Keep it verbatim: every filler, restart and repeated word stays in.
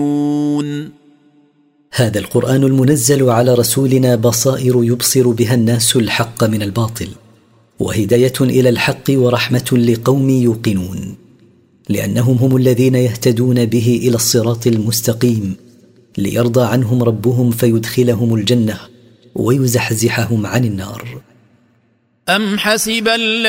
هذا القرآن المنزل على رسولنا بصائر يبصر بها الناس الحق من الباطل، وهداية إلى الحق ورحمة لقوم يوقنون، لأنهم هم الذين يهتدون به إلى الصراط المستقيم، ليرضى عنهم ربهم فيدخلهم الجنة ويزحزحهم عن النار. أم حسب